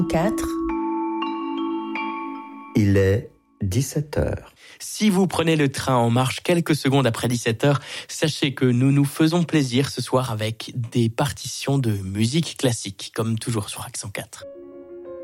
4. Il est 17h. Si vous prenez le train en marche quelques secondes après 17h, sachez que nous nous faisons plaisir ce soir avec des partitions de musique classique, comme toujours sur Accent 4.